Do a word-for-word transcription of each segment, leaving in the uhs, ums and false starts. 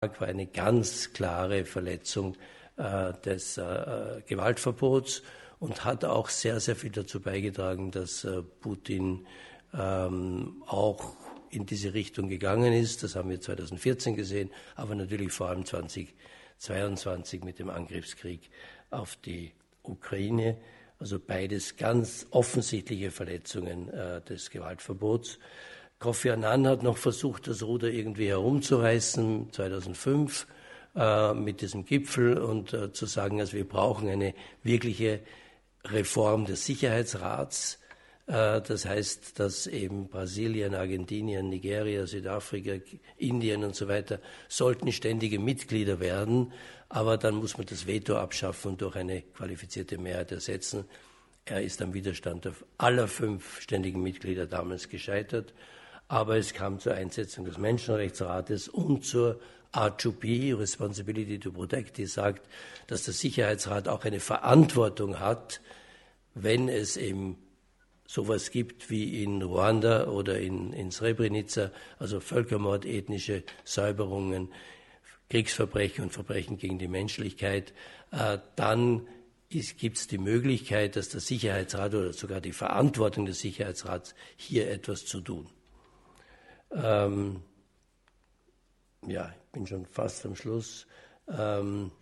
war eine ganz klare Verletzung äh, des äh, Gewaltverbots und hat auch sehr, sehr viel dazu beigetragen, dass äh, Putin ähm, auch in diese Richtung gegangen ist. Das haben wir zweitausendvierzehn gesehen, aber natürlich vor allem zweitausendzweiundzwanzig mit dem Angriffskrieg auf die Ukraine. Also beides ganz offensichtliche Verletzungen äh, des Gewaltverbots. Kofi Annan hat noch versucht, das Ruder irgendwie herumzureißen, zweitausendfünf, äh, mit diesem Gipfel und äh, zu sagen, also wir brauchen eine wirkliche Reform des Sicherheitsrats. Äh, das heißt, dass eben Brasilien, Argentinien, Nigeria, Südafrika, Indien und so weiter sollten ständige Mitglieder werden, aber dann muss man das Veto abschaffen und durch eine qualifizierte Mehrheit ersetzen. Er ist am Widerstand aller fünf ständigen Mitglieder damals gescheitert. Aber es kam zur Einsetzung des Menschenrechtsrates und zur R zwei P, Responsibility to Protect, die sagt, dass der Sicherheitsrat auch eine Verantwortung hat, wenn es eben sowas gibt wie in Ruanda oder in, in Srebrenica, also Völkermord, ethnische Säuberungen, Kriegsverbrechen und Verbrechen gegen die Menschlichkeit, äh, dann gibt es die Möglichkeit, dass der Sicherheitsrat oder sogar die Verantwortung des Sicherheitsrats hier etwas zu tun. Ähm, ja, ich bin schon fast am Schluss. Ähm,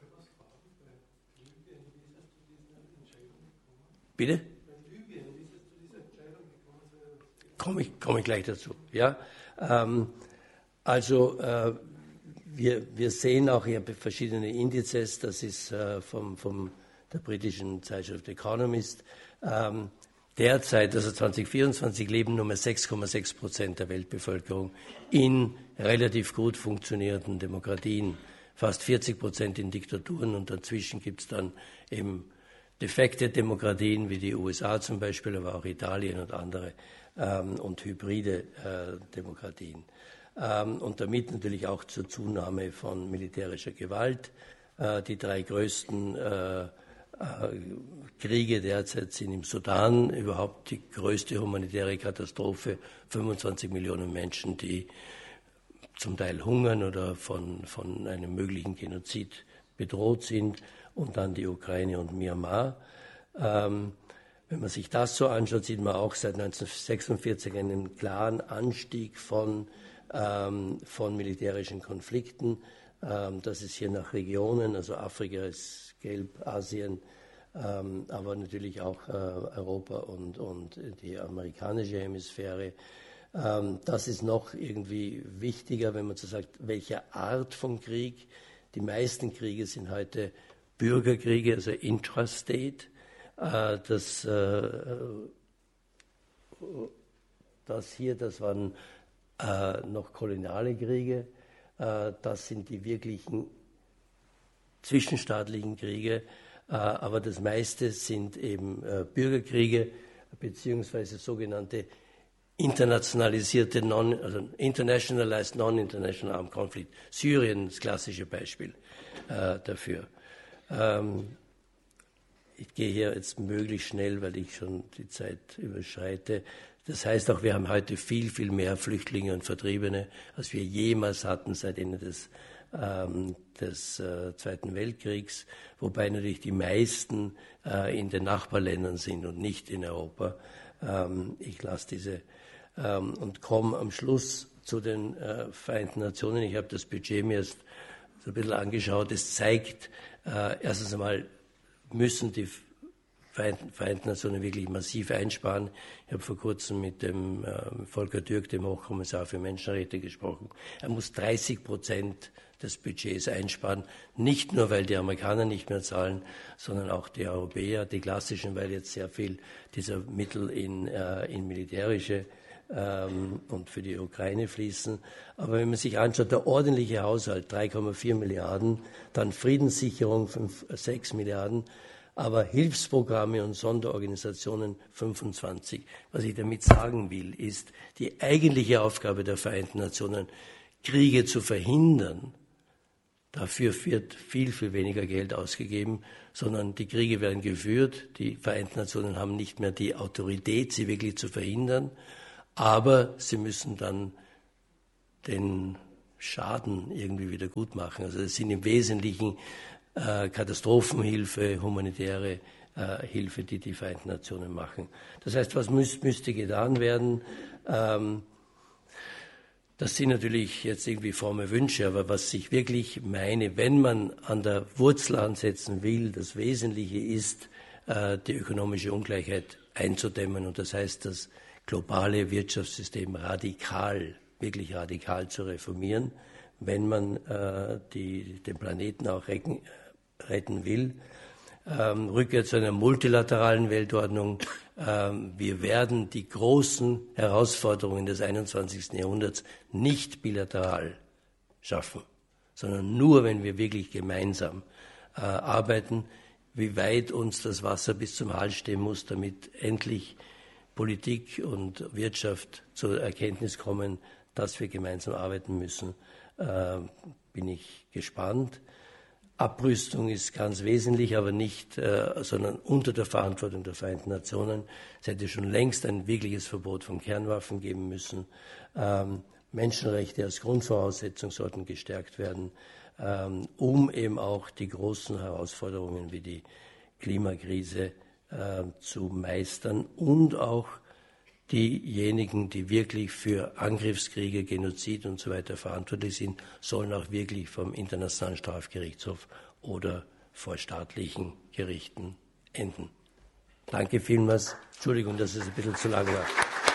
bitte? Komme ich, komme ich gleich dazu. Ja? Ähm, also äh, wir, wir sehen auch hier verschiedene Indizes, das ist äh, vom, vom der britischen Zeitschrift Economist. Ähm, Derzeit, also zweitausendvierundzwanzig, leben nur mehr sechs Komma sechs Prozent der Weltbevölkerung in relativ gut funktionierenden Demokratien, fast vierzig Prozent in Diktaturen und dazwischen gibt es dann eben defekte Demokratien wie die U S A zum Beispiel, aber auch Italien und andere ähm, und hybride äh, Demokratien. Ähm, und damit natürlich auch zur Zunahme von militärischer Gewalt. Äh, die drei größten äh, Kriege derzeit sind im Sudan, überhaupt die größte humanitäre Katastrophe, fünfundzwanzig Millionen Menschen, die zum Teil hungern oder von, von einem möglichen Genozid bedroht sind, und dann die Ukraine und Myanmar. Ähm, wenn man sich das so anschaut, sieht man auch seit neunzehnhundertsechsundvierzig einen klaren Anstieg von, ähm, von militärischen Konflikten. Ähm, das ist hier nach Regionen, also Afrika ist gelb, Asien, ähm, aber natürlich auch äh, Europa und, und die amerikanische Hemisphäre. Ähm, das ist noch irgendwie wichtiger, wenn man so sagt, welche Art von Krieg. Die meisten Kriege sind heute Bürgerkriege, also intrastate. Äh, das, äh, das hier, das waren äh, noch koloniale Kriege. Äh, das sind die wirklichen zwischenstaatlichen Kriege, äh, aber das meiste sind eben äh, Bürgerkriege beziehungsweise sogenannte internationalisierte, non, also internationalized non-international armed conflict. Syrien, das klassische Beispiel äh, dafür. Ähm, ich gehe hier jetzt möglichst schnell, weil ich schon die Zeit überschreite. Das heißt auch, wir haben heute viel, viel mehr Flüchtlinge und Vertriebene, als wir jemals hatten seit Ende des des äh, Zweiten Weltkriegs, wobei natürlich die meisten äh, in den Nachbarländern sind und nicht in Europa. Ähm, ich lasse diese ähm, und komme am Schluss zu den äh, Vereinten Nationen. Ich habe das Budget mir erst so ein bisschen angeschaut. Es zeigt, äh, erstens einmal müssen die Vereinten, Vereinten Nationen wirklich massiv einsparen. Ich habe vor kurzem mit dem äh, Volker Türk, dem Hochkommissar für Menschenrechte, gesprochen. Er muss dreißig Prozent des Budgets einsparen, nicht nur, weil die Amerikaner nicht mehr zahlen, sondern auch die Europäer, die klassischen, weil jetzt sehr viel dieser Mittel in, äh, in militärische ähm, und für die Ukraine fließen. Aber wenn man sich anschaut, der ordentliche Haushalt, drei Komma vier Milliarden, dann Friedenssicherung, fünf, sechs Milliarden, aber Hilfsprogramme und Sonderorganisationen fünfundzwanzig. Was ich damit sagen will, ist, die eigentliche Aufgabe der Vereinten Nationen, Kriege zu verhindern. Dafür wird viel, viel weniger Geld ausgegeben, sondern die Kriege werden geführt. Die Vereinten Nationen haben nicht mehr die Autorität, sie wirklich zu verhindern. Aber sie müssen dann den Schaden irgendwie wieder gut machen. Also es sind im Wesentlichen äh, Katastrophenhilfe, humanitäre äh, Hilfe, die die Vereinten Nationen machen. Das heißt, was müß, müsste getan werden? Ähm, das sind natürlich jetzt irgendwie fromme Wünsche, aber was ich wirklich meine, wenn man an der Wurzel ansetzen will, das Wesentliche ist, äh, die ökonomische Ungleichheit einzudämmen. Und das heißt, das globale Wirtschaftssystem radikal, wirklich radikal zu reformieren, wenn man äh, die, den Planeten auch retten, retten will. Ähm, Rückkehr zu einer multilateralen Weltordnung. Ähm, wir werden die großen Herausforderungen des einundzwanzigsten Jahrhunderts nicht bilateral schaffen, sondern nur, wenn wir wirklich gemeinsam äh, arbeiten. Wie weit uns das Wasser bis zum Hals stehen muss, damit endlich Politik und Wirtschaft zur Erkenntnis kommen, dass wir gemeinsam arbeiten müssen, äh, bin ich gespannt. Abrüstung ist ganz wesentlich, aber nicht, äh, sondern unter der Verantwortung der Vereinten Nationen. Es hätte schon längst ein wirkliches Verbot von Kernwaffen geben müssen. Ähm, Menschenrechte als Grundvoraussetzung sollten gestärkt werden, ähm, um eben auch die großen Herausforderungen wie die Klimakrise äh, zu meistern und auch diejenigen, die wirklich für Angriffskriege, Genozid und so weiter verantwortlich sind, sollen auch wirklich vom Internationalen Strafgerichtshof oder vor staatlichen Gerichten enden. Danke vielmals. Entschuldigung, dass es ein bisschen zu lang war.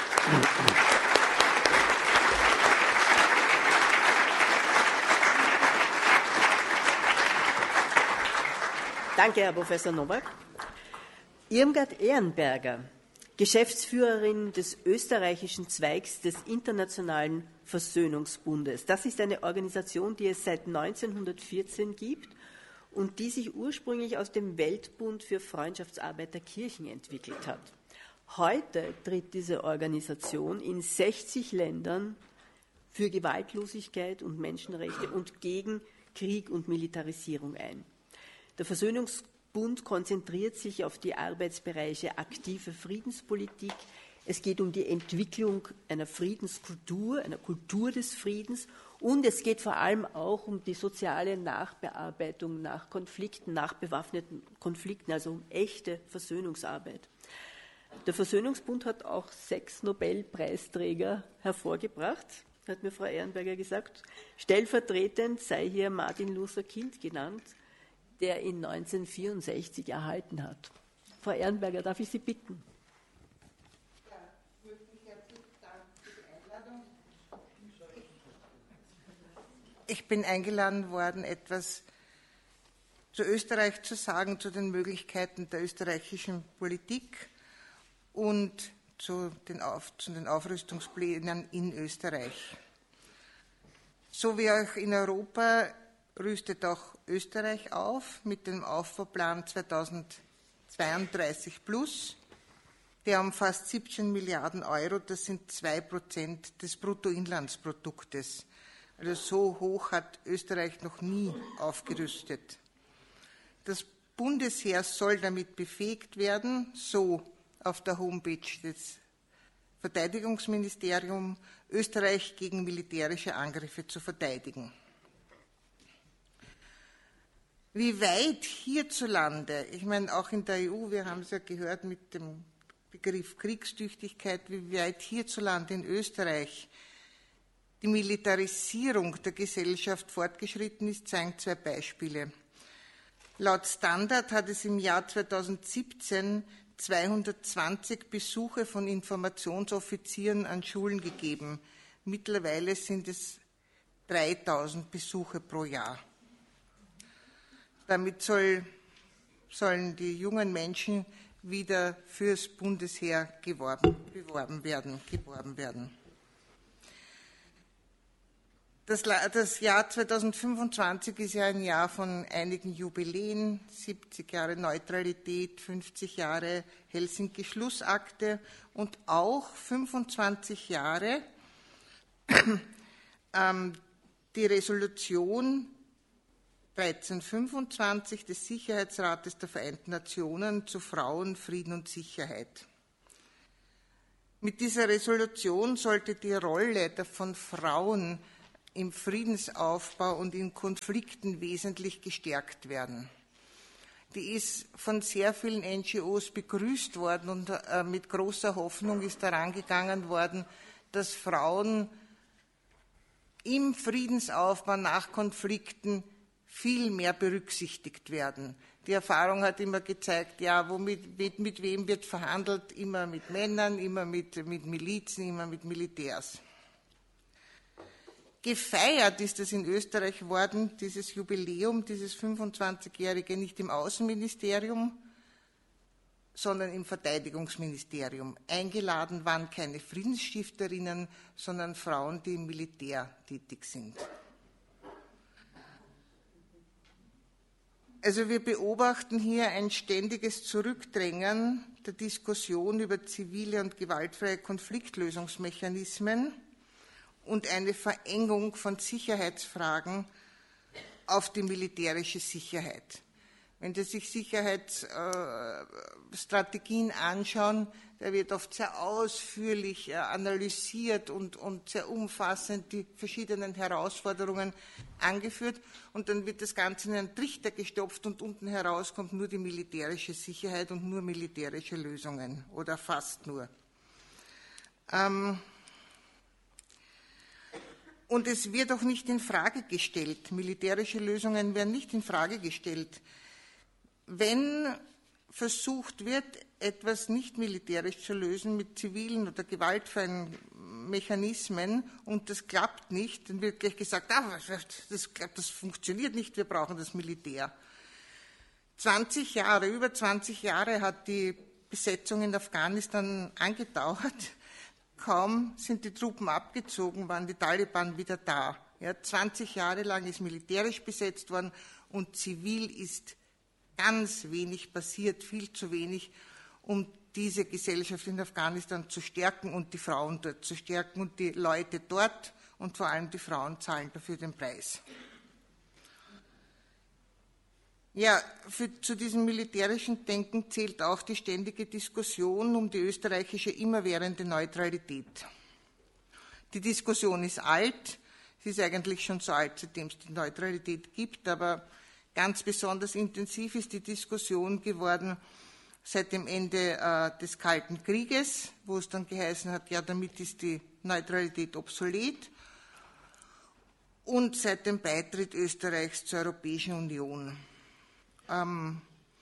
Danke, Herr Professor Nowak. Irmgard Ehrenberger, Geschäftsführerin des österreichischen Zweigs des Internationalen Versöhnungsbundes. Das ist eine Organisation, die es seit neunzehnhundertvierzehn gibt und die sich ursprünglich aus dem Weltbund für Freundschaftsarbeit der Kirchen entwickelt hat. Heute tritt diese Organisation in sechzig Ländern für Gewaltlosigkeit und Menschenrechte und gegen Krieg und Militarisierung ein. Der Versöhnungsbund konzentriert sich auf die Arbeitsbereiche aktive Friedenspolitik. Es geht um die Entwicklung einer Friedenskultur, einer Kultur des Friedens und es geht vor allem auch um die soziale Nachbearbeitung nach Konflikten, nach bewaffneten Konflikten, also um echte Versöhnungsarbeit. Der Versöhnungsbund hat auch sechs Nobelpreisträger hervorgebracht, hat mir Frau Ehrenberger gesagt. Stellvertretend sei hier Martin Luther King genannt, der ihn neunzehnhundertvierundsechzig erhalten hat. Frau Ehrenberger, darf ich Sie bitten? Ja, ich möchte mich herzlich danken für die Einladung. Ich bin eingeladen worden, etwas zu Österreich zu sagen, zu den Möglichkeiten der österreichischen Politik und zu den, Auf, zu den Aufrüstungsplänen in Österreich. So wie auch in Europa rüstet auch Österreich auf mit dem Aufbauplan zweitausendzweiunddreißig plus. Der umfasst siebzehn Milliarden Euro, das sind zwei Prozent des Bruttoinlandsproduktes. Also so hoch hat Österreich noch nie aufgerüstet. Das Bundesheer soll damit befähigt werden, so auf der Homepage des Verteidigungsministeriums, Österreich gegen militärische Angriffe zu verteidigen. Wie weit hierzulande, ich meine auch in der E U, wir haben es ja gehört mit dem Begriff Kriegstüchtigkeit, wie weit hierzulande in Österreich die Militarisierung der Gesellschaft fortgeschritten ist, zeigen zwei Beispiele. Laut Standard hat es im Jahr zweitausendsiebzehn zweihundertzwanzig Besuche von Informationsoffizieren an Schulen gegeben. Mittlerweile sind es dreitausend Besuche pro Jahr. Damit soll, sollen die jungen Menschen wieder fürs Bundesheer geworben, beworben werden, geworben werden. Das, das Jahr zweitausendfünfundzwanzig ist ja ein Jahr von einigen Jubiläen, siebzig Jahre Neutralität, fünfzig Jahre Helsinki-Schlussakte und auch fünfundzwanzig Jahre ähm, die Resolution dreizehnhundertfünfundzwanzig des Sicherheitsrates der Vereinten Nationen zu Frauen, Frieden und Sicherheit. Mit dieser Resolution sollte die Rolle der von Frauen im Friedensaufbau und in Konflikten wesentlich gestärkt werden. Die ist von sehr vielen N G Os begrüßt worden und äh, mit großer Hoffnung ist daran gegangen worden, dass Frauen im Friedensaufbau nach Konflikten viel mehr berücksichtigt werden. Die Erfahrung hat immer gezeigt, ja, womit, mit, mit wem wird verhandelt? Immer mit Männern, immer mit, mit Milizen, immer mit Militärs. Gefeiert ist es in Österreich worden, dieses Jubiläum, dieses fünfundzwanzigjährige, nicht im Außenministerium, sondern im Verteidigungsministerium. Eingeladen waren keine Friedensstifterinnen, sondern Frauen, die im Militär tätig sind. Also wir beobachten hier ein ständiges Zurückdrängen der Diskussion über zivile und gewaltfreie Konfliktlösungsmechanismen und eine Verengung von Sicherheitsfragen auf die militärische Sicherheit. Wenn Sie sich Sicherheitsstrategien anschauen, da wird oft sehr ausführlich analysiert und, und sehr umfassend die verschiedenen Herausforderungen angeführt und dann wird das Ganze in einen Trichter gestopft und unten heraus kommt nur die militärische Sicherheit und nur militärische Lösungen oder fast nur. Ähm, Und es wird auch nicht in Frage gestellt. Militärische Lösungen werden nicht in Frage gestellt. Wenn versucht wird, etwas nicht militärisch zu lösen mit zivilen oder gewaltfreien Mechanismen und das klappt nicht, dann wird gleich gesagt, ah, das, das funktioniert nicht, wir brauchen das Militär. zwanzig Jahre, über zwanzig Jahre hat die Besetzung in Afghanistan angedauert. Kaum sind die Truppen abgezogen, waren die Taliban wieder da. Ja, zwanzig Jahre lang ist militärisch besetzt worden und zivil ist ganz wenig passiert, viel zu wenig, um diese Gesellschaft in Afghanistan zu stärken und die Frauen dort zu stärken. Und die Leute dort und vor allem die Frauen zahlen dafür den Preis. Ja, für, zu diesem militärischen Denken zählt auch die ständige Diskussion um die österreichische immerwährende Neutralität. Die Diskussion ist alt, sie ist eigentlich schon so alt, seitdem es die Neutralität gibt, aber ganz besonders intensiv ist die Diskussion geworden seit dem Ende äh, des Kalten Krieges, wo es dann geheißen hat, ja, damit ist die Neutralität obsolet, und seit dem Beitritt Österreichs zur Europäischen Union. Ähm,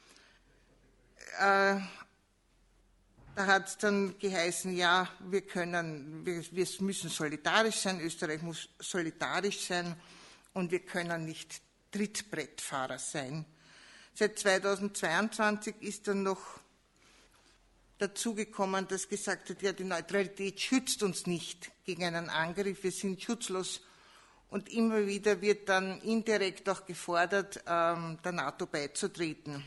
äh, da hat es dann geheißen, ja, wir können, wir, wir müssen solidarisch sein, Österreich muss solidarisch sein und wir können nicht Trittbrettfahrer sein. Seit zweitausendzweiundzwanzig ist dann noch dazugekommen, dass gesagt wird, ja, die Neutralität schützt uns nicht gegen einen Angriff, wir sind schutzlos. Und immer wieder wird dann indirekt auch gefordert, ähm, der NATO beizutreten.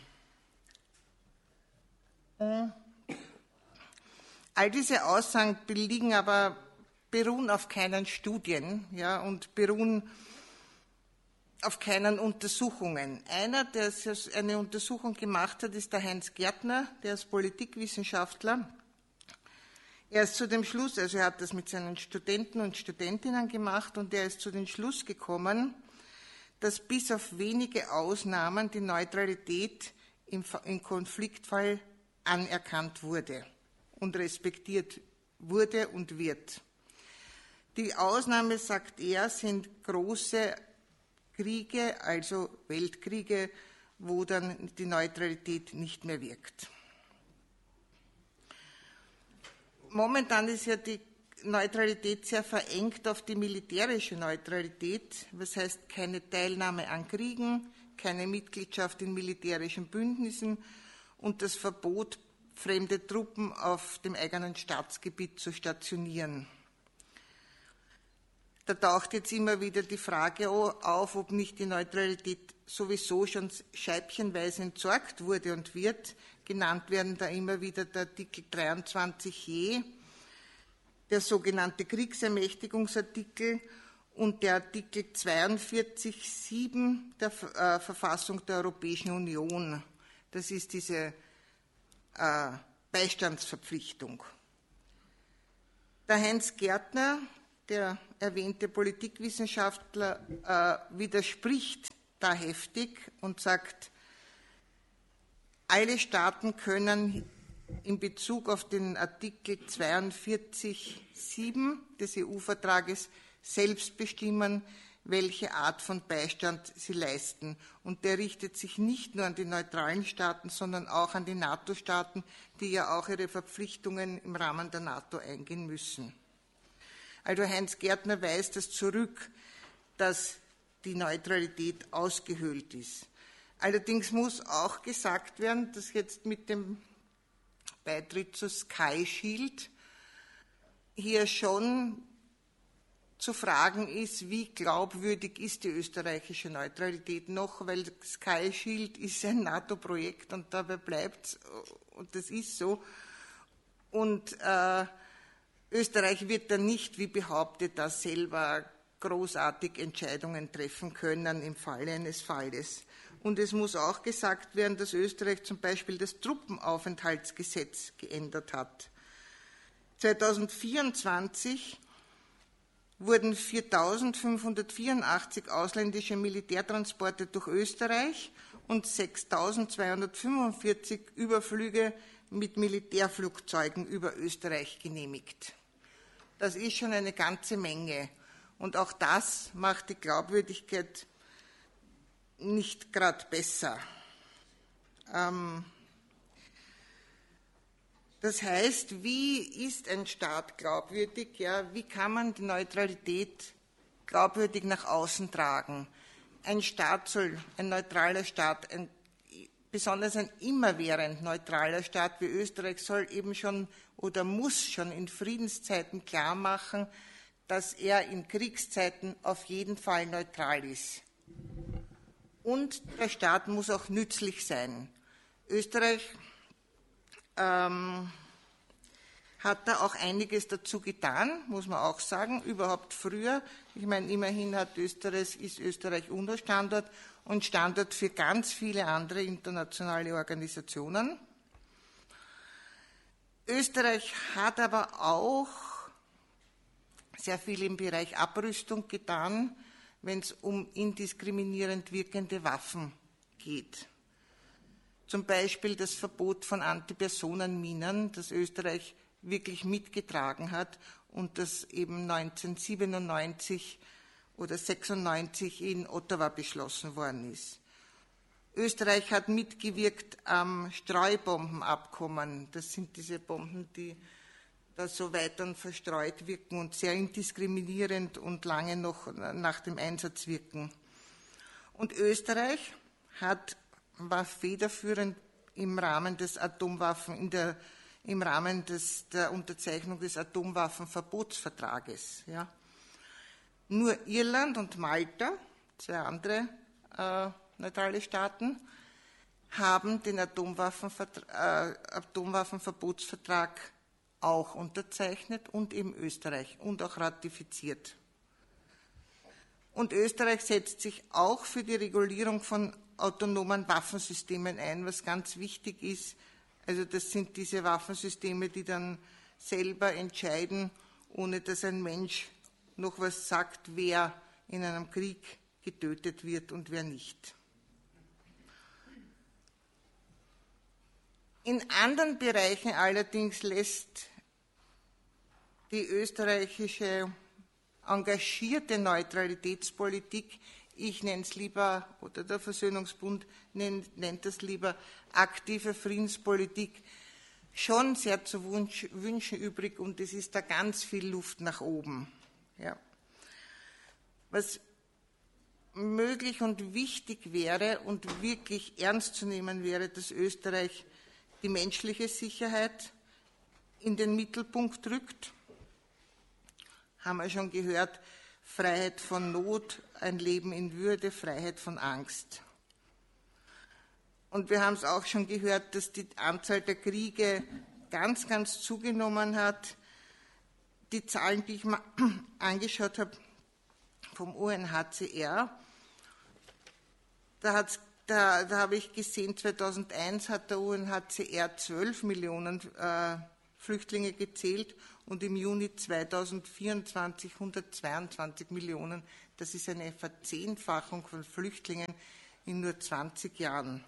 Äh. All diese Aussagen liegen aber, beruhen auf keinen Studien, ja, und beruhen auf keinen Untersuchungen. Einer, der eine Untersuchung gemacht hat, ist der Heinz Gärtner, der ist Politikwissenschaftler. Er ist zu dem Schluss, also er hat das mit seinen Studenten und Studentinnen gemacht und er ist zu dem Schluss gekommen, dass bis auf wenige Ausnahmen die Neutralität im, im Konfliktfall anerkannt wurde und respektiert wurde und wird. Die Ausnahme, sagt er, sind große Kriege, also Weltkriege, wo dann die Neutralität nicht mehr wirkt. Momentan ist ja die Neutralität sehr verengt auf die militärische Neutralität, was heißt keine Teilnahme an Kriegen, keine Mitgliedschaft in militärischen Bündnissen und das Verbot, fremde Truppen auf dem eigenen Staatsgebiet zu stationieren. Da taucht jetzt immer wieder die Frage auf, ob nicht die Neutralität sowieso schon scheibchenweise entsorgt wurde und wird. Genannt werden da immer wieder der Artikel dreiundzwanzig je, der sogenannte Kriegsermächtigungsartikel und der Artikel zweiundvierzig Absatz sieben der äh, Verfassung der Europäischen Union. Das ist diese äh, Beistandsverpflichtung. Der Heinz Gärtner der erwähnte Politikwissenschaftler, äh, widerspricht da heftig und sagt, alle Staaten können in Bezug auf den Artikel zweiundvierzig Absatz sieben des E U-Vertrages selbst bestimmen, welche Art von Beistand sie leisten. Und der richtet sich nicht nur an die neutralen Staaten, sondern auch an die NATO-Staaten, die ja auch ihre Verpflichtungen im Rahmen der NATO eingehen müssen. Also Heinz Gärtner weist es zurück, dass die Neutralität ausgehöhlt ist. Allerdings muss auch gesagt werden, dass jetzt mit dem Beitritt zu Sky Shield hier schon zu fragen ist, wie glaubwürdig ist die österreichische Neutralität noch, weil Sky Shield ist ein NATO-Projekt und dabei bleibt es, und das ist so. Und äh, Österreich wird dann nicht, wie behauptet, da selber großartig Entscheidungen treffen können im Falle eines Falles. Und es muss auch gesagt werden, dass Österreich zum Beispiel das Truppenaufenthaltsgesetz geändert hat. zweitausendvierundzwanzig wurden viertausendfünfhundertvierundachtzig ausländische Militärtransporte durch Österreich und sechstausendzweihundertfünfundvierzig Überflüge mit Militärflugzeugen über Österreich genehmigt. Das ist schon eine ganze Menge. Und auch das macht die Glaubwürdigkeit nicht gerade besser. Ähm, das heißt, wie ist ein Staat glaubwürdig? Ja, wie kann man die Neutralität glaubwürdig nach außen tragen? Ein Staat soll, ein neutraler Staat, ein, besonders ein immerwährend neutraler Staat wie Österreich soll eben schon oder muss schon in Friedenszeiten klar machen, dass er in Kriegszeiten auf jeden Fall neutral ist. Und der Staat muss auch nützlich sein. Österreich ähm, hat da auch einiges dazu getan, muss man auch sagen, überhaupt früher. Ich meine, immerhin hat Österreich, ist Österreich UNO-Standort und Standort für ganz viele andere internationale Organisationen. Österreich hat aber auch sehr viel im Bereich Abrüstung getan, wenn es um indiskriminierend wirkende Waffen geht. Zum Beispiel das Verbot von Antipersonenminen, das Österreich wirklich mitgetragen hat und das eben neunzehnhundertsiebenundneunzig oder sechsundneunzig in Ottawa beschlossen worden ist. Österreich hat mitgewirkt am Streubombenabkommen. Das sind diese Bomben, die da so weiter verstreut wirken und sehr indiskriminierend und lange noch nach dem Einsatz wirken. Und Österreich hat, war federführend im Rahmen des Atomwaffen, in der, im Rahmen des, der Unterzeichnung des Atomwaffenverbotsvertrages. Ja. Nur Irland und Malta, zwei andere äh, neutrale Staaten, haben den Atomwaffenvertra- äh, Atomwaffenverbotsvertrag auch unterzeichnet und eben Österreich und auch ratifiziert. Und Österreich setzt sich auch für die Regulierung von autonomen Waffensystemen ein, was ganz wichtig ist. Also das sind diese Waffensysteme, die dann selber entscheiden, ohne dass ein Mensch noch was sagt, wer in einem Krieg getötet wird und wer nicht. In anderen Bereichen allerdings lässt die österreichische engagierte Neutralitätspolitik, ich nenne es lieber, oder der Versöhnungsbund nennt, nennt es lieber aktive Friedenspolitik, schon sehr zu Wunsch, wünschen übrig und es ist da ganz viel Luft nach oben. Ja. Was möglich und wichtig wäre und wirklich ernst zu nehmen wäre, dass Österreich die menschliche Sicherheit in den Mittelpunkt rückt. Haben wir schon gehört, Freiheit von Not, ein Leben in Würde, Freiheit von Angst. Und wir haben es auch schon gehört, dass die Anzahl der Kriege ganz, ganz zugenommen hat. Die Zahlen, die ich mal angeschaut habe vom U N H C R, da, hat's, da, da habe ich gesehen, zweitausendeins hat der U N H C R zwölf Millionen äh, Flüchtlinge gezählt und im Juni zweitausendvierundzwanzig hundertzweiundzwanzig Millionen. Das ist eine Verzehnfachung von Flüchtlingen in nur zwanzig Jahren.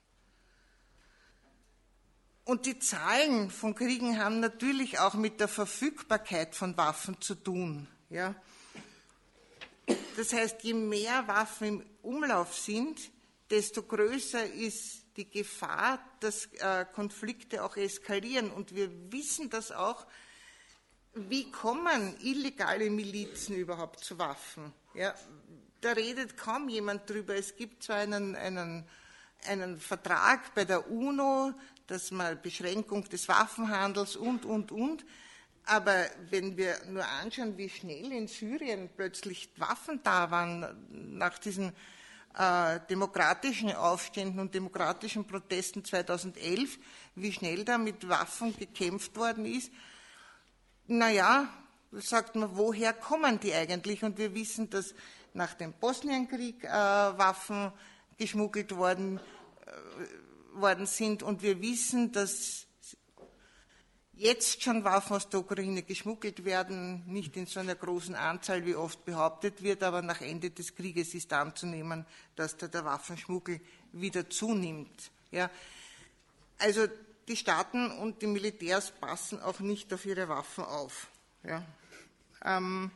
Und die Zahlen von Kriegen haben natürlich auch mit der Verfügbarkeit von Waffen zu tun. Ja. Das heißt, je mehr Waffen im Umlauf sind, desto größer ist die Gefahr, dass äh, Konflikte auch eskalieren. Und wir wissen das auch, wie kommen illegale Milizen überhaupt zu Waffen? Ja, da redet kaum jemand drüber. Es gibt zwar einen, einen, einen Vertrag bei der UNO, dass man Beschränkung des Waffenhandels und, und, und, aber wenn wir nur anschauen, wie schnell in Syrien plötzlich Waffen da waren, nach diesen äh, demokratischen Aufständen und demokratischen Protesten zweitausendelf, wie schnell da mit Waffen gekämpft worden ist, naja, sagt man, woher kommen die eigentlich? Und wir wissen, dass nach dem Bosnienkrieg äh, Waffen geschmuggelt worden, äh, worden sind, und wir wissen, dass jetzt schon Waffen aus der Ukraine geschmuggelt werden, nicht in so einer großen Anzahl, wie oft behauptet wird, aber nach Ende des Krieges ist anzunehmen, dass da der Waffenschmuggel wieder zunimmt. Ja. Also die Staaten und die Militärs passen auch nicht auf ihre Waffen auf. Ja. Ähm,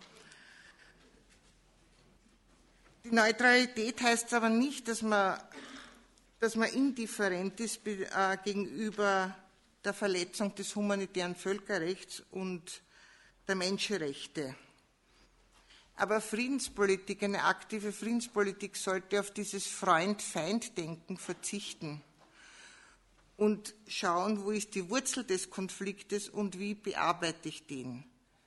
die Neutralität heißt aber nicht, dass man, dass man indifferent ist äh, gegenüber der Verletzung des humanitären Völkerrechts und der Menschenrechte. Aber Friedenspolitik, eine aktive Friedenspolitik sollte auf dieses Freund-Feind-Denken verzichten und schauen, wo ist die Wurzel des Konfliktes und wie bearbeite ich den.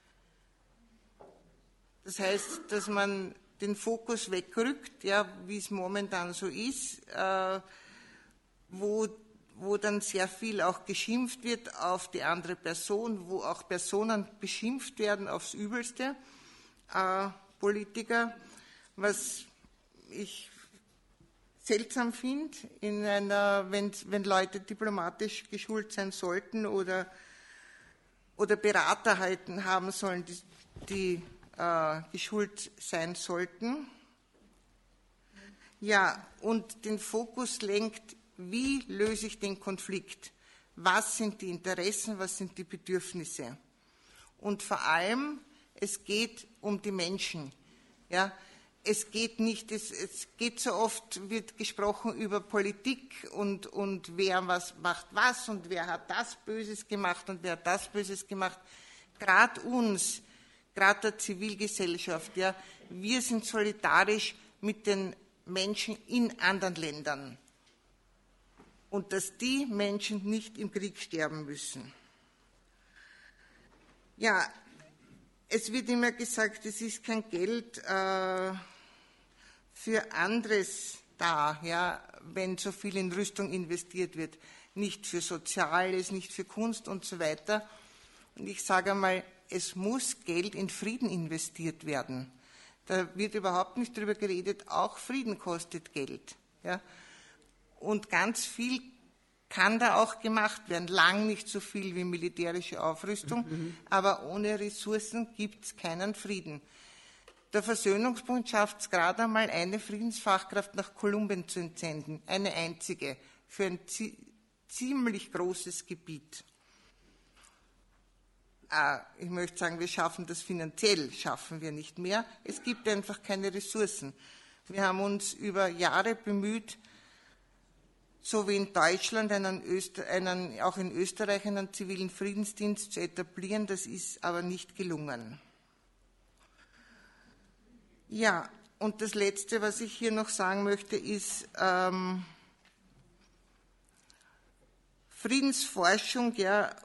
Das heißt, dass man den Fokus wegrückt, ja, wie es momentan so ist, äh, wo wo dann sehr viel auch geschimpft wird auf die andere Person, wo auch Personen beschimpft werden aufs Übelste, äh, Politiker, was ich seltsam finde, in einer, wenn, wenn Leute diplomatisch geschult sein sollten oder, oder Berater halten haben sollen, die, die äh, geschult sein sollten. Ja, und den Fokus lenkt, wie löse ich den Konflikt? Was sind die Interessen, was sind die Bedürfnisse? Und vor allem, es geht um die Menschen. Ja, es geht nicht, es, es geht so oft, wird gesprochen über Politik und, und wer was macht was und wer hat das Böses gemacht und wer hat das Böses gemacht. Gerade uns, gerade der Zivilgesellschaft, ja, wir sind solidarisch mit den Menschen in anderen Ländern. Und dass die Menschen nicht im Krieg sterben müssen. Ja, es wird immer gesagt, es ist kein Geld äh, für anderes da, ja, wenn so viel in Rüstung investiert wird. Nicht für Soziales, nicht für Kunst und so weiter. Und ich sage einmal, es muss Geld in Frieden investiert werden. Da wird überhaupt nicht drüber geredet, auch Frieden kostet Geld. Ja. Und ganz viel kann da auch gemacht werden. Lang nicht so viel wie militärische Aufrüstung, mhm. aber ohne Ressourcen gibt es keinen Frieden. Der Versöhnungsbund schafft es gerade einmal, eine Friedensfachkraft nach Kolumbien zu entsenden, eine einzige, für ein zi ziemlich großes Gebiet. Ah, ich möchte sagen, wir schaffen das finanziell, schaffen wir nicht mehr. Es gibt einfach keine Ressourcen. Wir haben uns über Jahre bemüht, so wie in Deutschland, einen Öster einen, auch in Österreich einen zivilen Friedensdienst zu etablieren. Das ist aber nicht gelungen. Ja, und das Letzte, was ich hier noch sagen möchte, ist ähm, Friedensforschung, ja,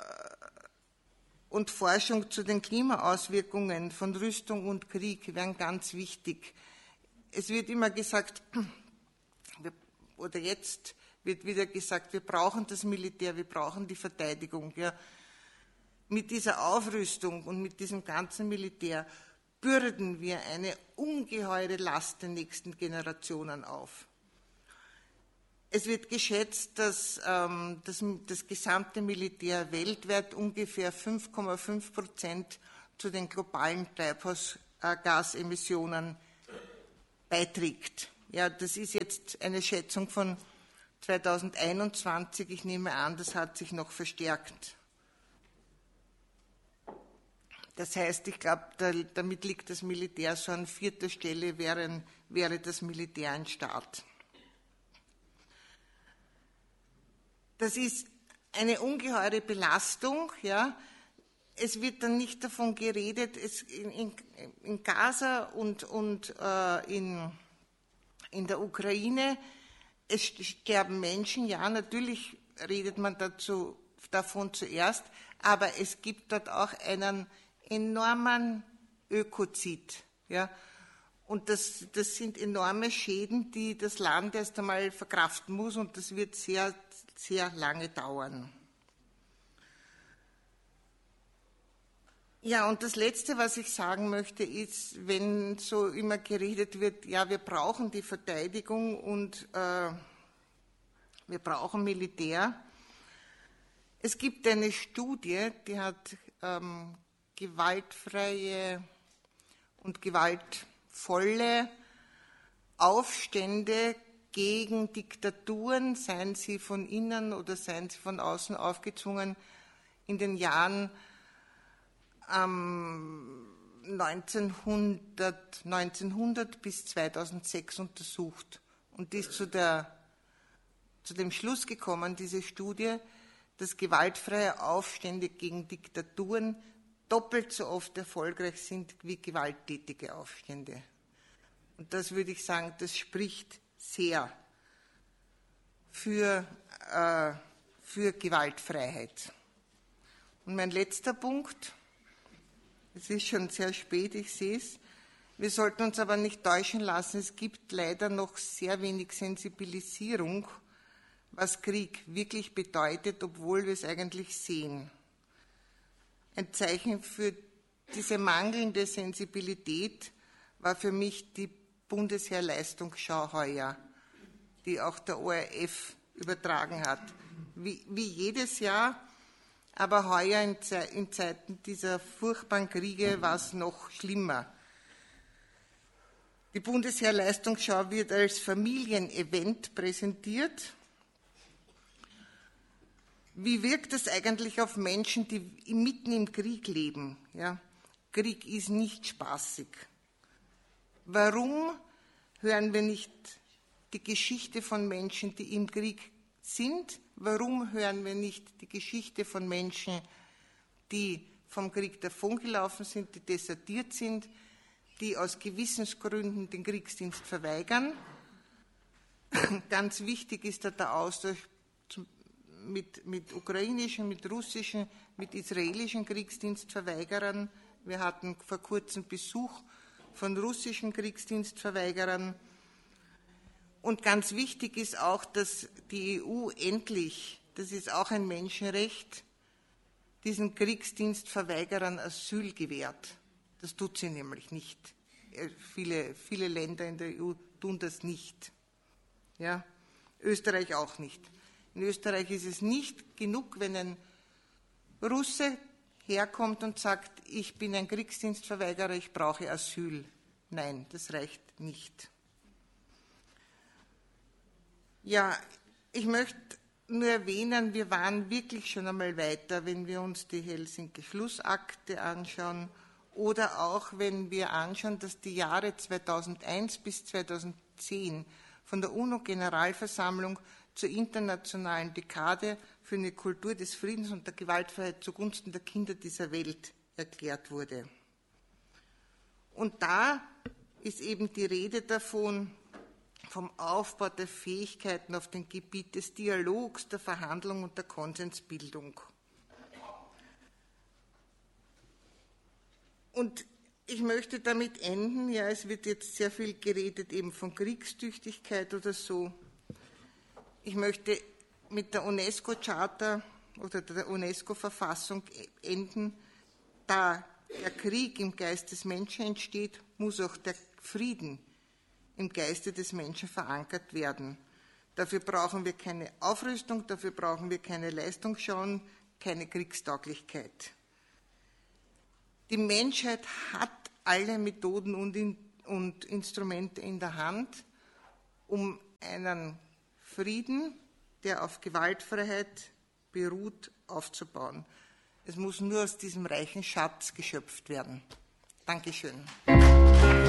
und Forschung zu den Klimaauswirkungen von Rüstung und Krieg wären ganz wichtig. Es wird immer gesagt, oder jetzt wird wieder gesagt, wir brauchen das Militär, wir brauchen die Verteidigung. Ja. Mit dieser Aufrüstung und mit diesem ganzen Militär bürden wir eine ungeheure Last den nächsten Generationen auf. Es wird geschätzt, dass ähm, das, das gesamte Militär weltweit ungefähr fünf Komma fünf Prozent zu den globalen Treibhausgasemissionen beiträgt. Ja, das ist jetzt eine Schätzung von zweitausendeinundzwanzig. Ich nehme an, das hat sich noch verstärkt. Das heißt, ich glaube, da, damit liegt das Militär so an vierter Stelle, wäre, wäre das Militär ein Staat. Das ist eine ungeheure Belastung. Ja. Es wird dann nicht davon geredet, es in, in, in Gaza und, und äh, in, in der Ukraine, es sterben Menschen, ja, natürlich redet man dazu, davon zuerst, aber es gibt dort auch einen enormen Ökozid. Ja. Und das, das sind enorme Schäden, die das Land erst einmal verkraften muss, und das wird sehr, sehr lange dauern. Ja, und das Letzte, was ich sagen möchte, ist, wenn so immer geredet wird, ja, wir brauchen die Verteidigung und äh, wir brauchen Militär. Es gibt eine Studie, die hat ähm, gewaltfreie und gewaltvolle Aufstände gegen Diktaturen, seien sie von innen oder seien sie von außen aufgezwungen, in den Jahren ähm, neunzehnhundert, neunzehnhundert bis zweitausendsechs untersucht. Und die ist zu, der, zu dem Schluss gekommen, diese Studie, dass gewaltfreie Aufstände gegen Diktaturen doppelt so oft erfolgreich sind wie gewalttätige Aufstände. Und das würde ich sagen, das spricht sehr für, äh, für Gewaltfreiheit. Und mein letzter Punkt, es ist schon sehr spät, ich sehe es, wir sollten uns aber nicht täuschen lassen, es gibt leider noch sehr wenig Sensibilisierung, was Krieg wirklich bedeutet, obwohl wir es eigentlich sehen. Ein Zeichen für diese mangelnde Sensibilität war für mich die Bundesheerleistungsschau heuer, die auch der O R F übertragen hat. Wie, wie jedes Jahr, aber heuer in, Ze- in Zeiten dieser furchtbaren Kriege war es noch schlimmer. Die Bundesheerleistungsschau wird als Familienevent präsentiert. Wie wirkt das eigentlich auf Menschen, die mitten im Krieg leben? Ja, Krieg ist nicht spaßig. Warum hören wir nicht die Geschichte von Menschen, die im Krieg sind? Warum hören wir nicht die Geschichte von Menschen, die vom Krieg davongelaufen sind, die desertiert sind, die aus Gewissensgründen den Kriegsdienst verweigern? Ganz wichtig ist da der Austausch zum Mit, mit ukrainischen, mit russischen, mit israelischen Kriegsdienstverweigerern. Wir hatten vor kurzem Besuch von russischen Kriegsdienstverweigerern. Und ganz wichtig ist auch, dass die E U endlich, das ist auch ein Menschenrecht, diesen Kriegsdienstverweigerern Asyl gewährt. Das tut sie nämlich nicht. Viele, viele Länder in der E U tun das nicht. Ja? Österreich auch nicht. In Österreich ist es nicht genug, wenn ein Russe herkommt und sagt, ich bin ein Kriegsdienstverweigerer, ich brauche Asyl. Nein, das reicht nicht. Ja, ich möchte nur erwähnen, wir waren wirklich schon einmal weiter, wenn wir uns die Helsinki-Schlussakte anschauen oder auch wenn wir anschauen, dass die Jahre zweitausendeins bis zweitausendzehn von der UNO-Generalversammlung zur internationalen Dekade für eine Kultur des Friedens und der Gewaltfreiheit zugunsten der Kinder dieser Welt erklärt wurde. Und da ist eben die Rede davon, vom Aufbau der Fähigkeiten auf dem Gebiet des Dialogs, der Verhandlung und der Konsensbildung. Und ich möchte damit enden, ja, es wird jetzt sehr viel geredet eben von Kriegstüchtigkeit oder so. Ich möchte mit der UNESCO-Charta oder der UNESCO-Verfassung enden. Da der Krieg im Geist des Menschen entsteht, muss auch der Frieden im Geiste des Menschen verankert werden. Dafür brauchen wir keine Aufrüstung, dafür brauchen wir keine Leistungsschauen, keine Kriegstauglichkeit. Die Menschheit hat alle Methoden und, in, und Instrumente in der Hand, um einen Frieden, der auf Gewaltfreiheit beruht, aufzubauen. Es muss nur aus diesem reichen Schatz geschöpft werden. Dankeschön.